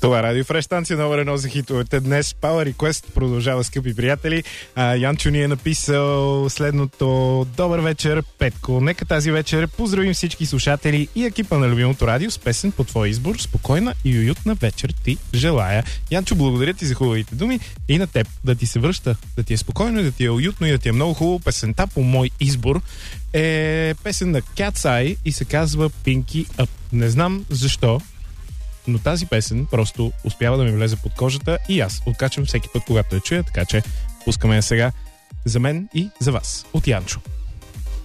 Това е Радио Фреш, станция номер 1 за хитовете. Днес Power Request продължава, скъпи приятели. Янчо ни е написал следното: добър вечер, Петко. Нека тази вечер поздравим всички слушатели и екипа на любимото радио с песен по твой избор. Спокойна и уютна вечер ти желая. Янчо, благодаря ти за хубавите думи и на теб. Да ти се връща, да ти е спокойно и да ти е уютно и да ти е много хубаво. Песента по мой избор е песен на Cat's Eye и се казва Pinky Up. Не знам защо, но тази песен просто успява да ми влезе под кожата и аз откачам всеки път, когато я чуя, така че пускаме я сега за мен и за вас от Янчо.